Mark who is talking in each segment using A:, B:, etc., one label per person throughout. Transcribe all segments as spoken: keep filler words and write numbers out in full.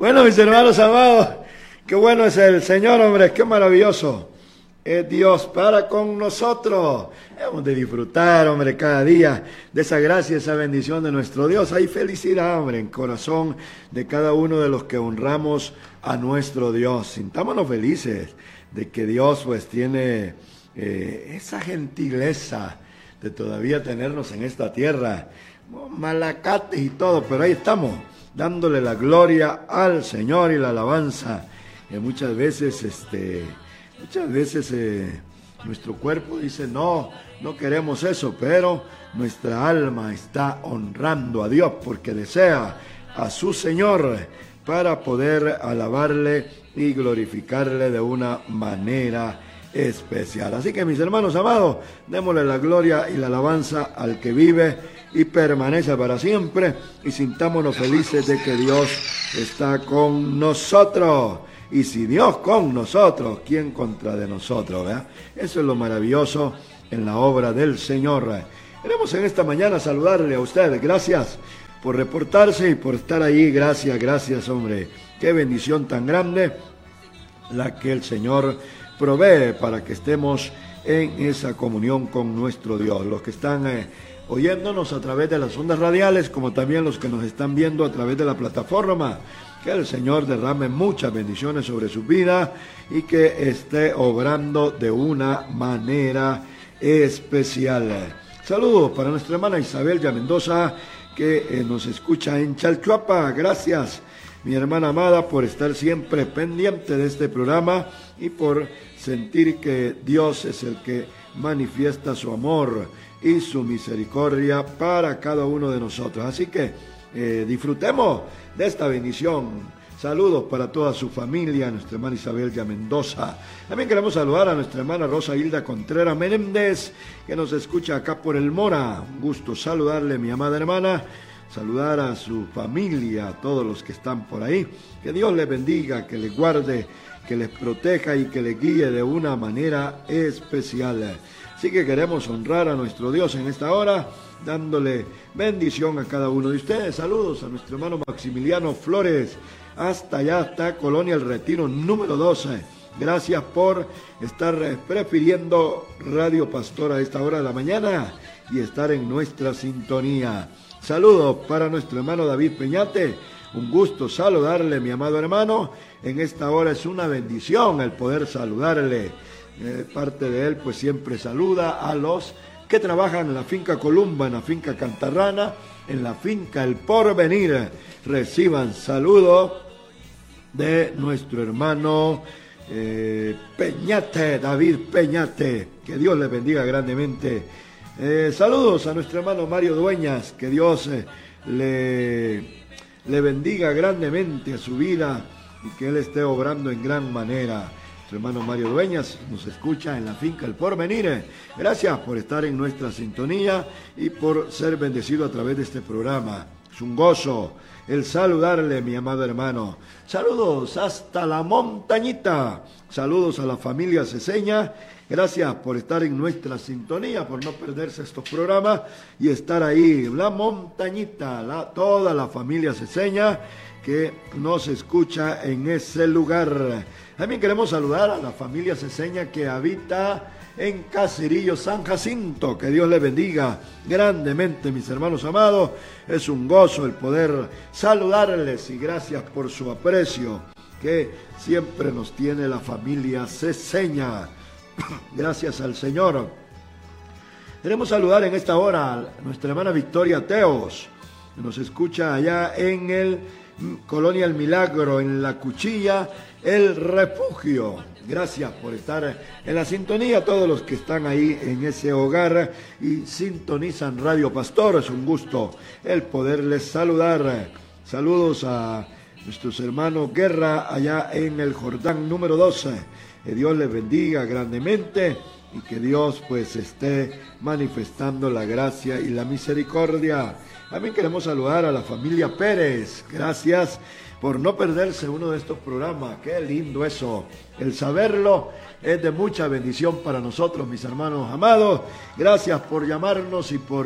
A: Bueno, mis hermanos amados, qué bueno es el Señor, hombre, qué maravilloso es Dios para con nosotros. Hemos de disfrutar, hombre, cada día de esa gracia, esa bendición de nuestro Dios. Hay felicidad, hombre, en corazón de cada uno de los que honramos a nuestro Dios. Sintámonos felices de que Dios pues tiene eh, esa gentileza de todavía tenernos en esta tierra, malacates y todo, pero ahí estamos, dándole la gloria al Señor y la alabanza. Que muchas veces, este, muchas veces eh, nuestro cuerpo dice, no, no queremos eso, pero nuestra alma está honrando a Dios porque desea a su Señor para poder alabarle y glorificarle de una manera especial. Así que mis hermanos amados, démosle la gloria y la alabanza al que vive y permanece para siempre, y sintámonos felices de que Dios está con nosotros. Y si Dios con nosotros, ¿quién contra de nosotros? ¿verdad? Eso es lo maravilloso en la obra del Señor. Queremos en esta mañana saludarle a usted. Gracias por reportarse y por estar ahí. Gracias, gracias, hombre. Qué bendición tan grande la que el Señor provee para que estemos en esa comunión con nuestro Dios. Los que están eh, oyéndonos a través de las ondas radiales, como también los que nos están viendo a través de la plataforma, que el Señor derrame muchas bendiciones sobre su vida y que esté obrando de una manera especial. Saludos para nuestra hermana Isabel ya Mendoza, que eh, nos escucha en Chalchuapa. Gracias, mi hermana amada, por estar siempre pendiente de este programa y por sentir que Dios es el que manifiesta su amor y su misericordia para cada uno de nosotros. Así que eh, disfrutemos de esta bendición. Saludos para toda su familia, nuestra hermana Isabel ya Mendoza. También queremos saludar a nuestra hermana Rosa Hilda Contreras Menéndez, que nos escucha acá por el Mora. Un gusto saludarle, mi amada hermana. Saludar a su familia, a todos los que están por ahí. Que Dios les bendiga, que les guarde, que les proteja y que les guíe de una manera especial. Así que queremos honrar a nuestro Dios en esta hora, dándole bendición a cada uno de ustedes. Saludos a nuestro hermano Maximiliano Flores, hasta allá, hasta Colonia El Retiro número doce. Gracias por estar prefiriendo Radio Pastor a esta hora de la mañana y estar en nuestra sintonía. Saludos para nuestro hermano David Peñate. Un gusto saludarle, mi amado hermano. En esta hora es una bendición el poder saludarle. Eh, parte de él pues siempre saluda a los que trabajan en la finca Columba, en la finca Cantarrana, en la finca El Porvenir. Reciban saludos de nuestro hermano eh, Peñate, David Peñate. Que Dios le bendiga grandemente. Eh, saludos a nuestro hermano Mario Dueñas. Que Dios eh, le, le bendiga grandemente a su vida y que Él esté obrando en gran manera. Nuestro hermano Mario Dueñas nos escucha en la finca El Porvenir. Gracias por estar en nuestra sintonía y por ser bendecido a través de este programa. Es un gozo el saludarle, mi amado hermano. Saludos hasta la montañita. Saludos a la familia Ceseña. Gracias por estar en nuestra sintonía, por no perderse estos programas y estar ahí. La montañita, la, toda la familia Ceseña que nos escucha en ese lugar. También queremos saludar a la familia Ceseña que habita en Caserillo San Jacinto. Que Dios le bendiga grandemente, mis hermanos amados. Es un gozo el poder saludarles y gracias por su aprecio que siempre nos tiene la familia Ceseña. Gracias al Señor. Queremos saludar en esta hora a nuestra hermana Victoria Teos, que nos escucha allá en el Colonia El Milagro, en La Cuchilla, El Refugio. Gracias por estar en la sintonía, todos los que están ahí en ese hogar y sintonizan Radio Pastor. Es un gusto el poderles saludar. Saludos a nuestros hermanos Guerra allá en el Jordán número doce. Que Dios les bendiga grandemente y que Dios pues esté manifestando la gracia y la misericordia. También queremos saludar a la familia Pérez. Gracias por no perderse uno de estos programas. Qué lindo eso. El saberlo es de mucha bendición para nosotros, mis hermanos amados. Gracias por llamarnos y por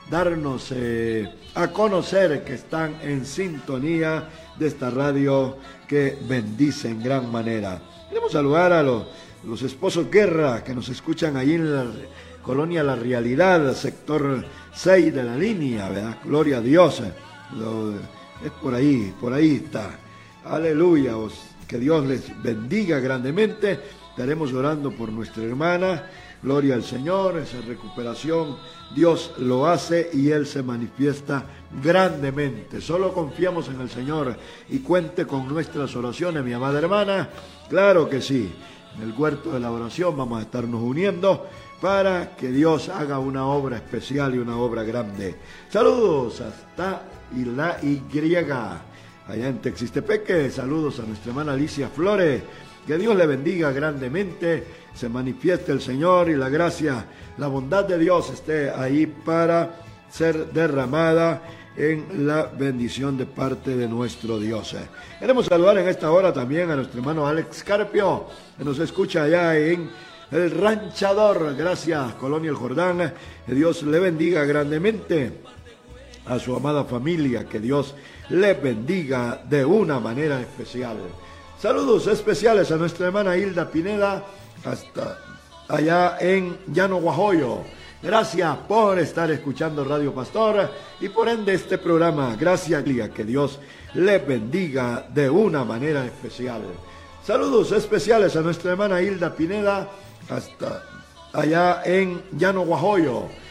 A: darnos eh, a conocer que están en sintonía de esta radio que bendice en gran manera. Queremos saludar a los, los esposos Guerra que nos escuchan ahí en la colonia La Realidad, sector seis de la línea, ¿verdad? Gloria a Dios. Lo, es por ahí, por ahí está. Aleluya, os, que Dios les bendiga grandemente. Estaremos orando por nuestra hermana. Gloria al Señor, esa recuperación Dios lo hace y Él se manifiesta grandemente. Solo confiamos en el Señor y cuente con nuestras oraciones, mi amada hermana. Claro que sí, en el huerto de la oración vamos a estarnos uniendo para que Dios haga una obra especial y una obra grande. Saludos hasta la Y, allá en Texistepeque. Saludos a nuestra hermana Alicia Flores. Que Dios le bendiga grandemente, se manifieste el Señor y la gracia, la bondad de Dios esté ahí para ser derramada en la bendición de parte de nuestro Dios. Queremos saludar en esta hora también a nuestro hermano Alex Carpio, que nos escucha allá en El Ranchador. Gracias, Colonia El Jordán. Que Dios le bendiga grandemente a su amada familia, que Dios le bendiga de una manera especial. Saludos especiales a nuestra hermana Hilda Pineda, hasta allá en Llano Guajoyo. Gracias por estar escuchando Radio Pastor y por ende este programa. Gracias, que Dios le bendiga de una manera especial. Saludos especiales a nuestra hermana Hilda Pineda, hasta allá en Llano Guajoyo.